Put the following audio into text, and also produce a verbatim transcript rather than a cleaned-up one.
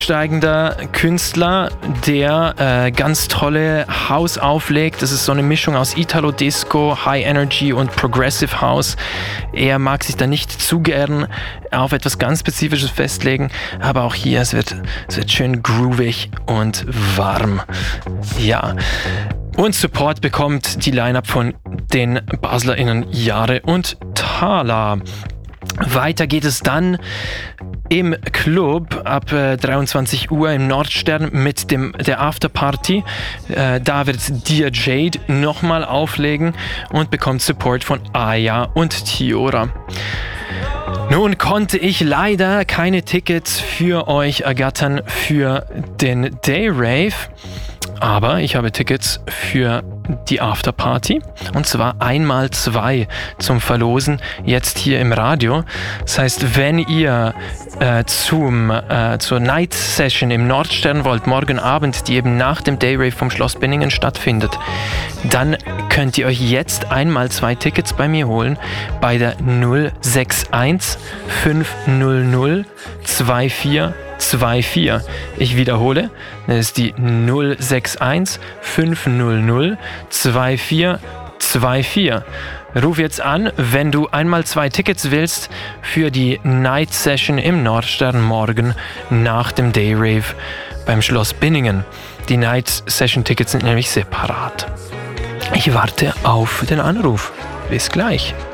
steigender Künstler, der äh, ganz tolle House auflegt. Das ist so eine Mischung aus Italo-Disco, High Energy und Progressive House. Er mag sich da nicht zu gern auf etwas ganz Spezifisches festlegen, aber auch hier, es wird, es wird schön groovig und warm. Ja. Und Support bekommt die Line-Up von den BaslerInnen Jahre und Thala. Weiter geht es dann im Club ab äh, dreiundzwanzig Uhr im Nordstern mit dem, der Afterparty. Äh, da wird Dear Jade nochmal auflegen und bekommt Support von Aya und Tiora. Nun konnte ich leider keine Tickets für euch ergattern für den Day Rave, aber ich habe Tickets für die Afterparty und zwar einmal zwei zum Verlosen jetzt hier im Radio. Das heißt, wenn ihr äh, zum, äh, zur Night Session im Nordstern wollt, morgen Abend, die eben nach dem Day Rave vom Schloss Binningen stattfindet, dann könnt ihr euch jetzt einmal zwei Tickets bei mir holen bei der null sechs eins fünf null null zwei vier zwei vier. Ich wiederhole, das ist die null sechs eins fünf null null zwei vier zwei vier. Ruf jetzt an, wenn du einmal zwei Tickets willst für die Night Session im Nordstern morgen nach dem Day Rave beim Schloss Binningen. Die Night Session Tickets sind nämlich separat. Ich warte auf den Anruf. Bis gleich.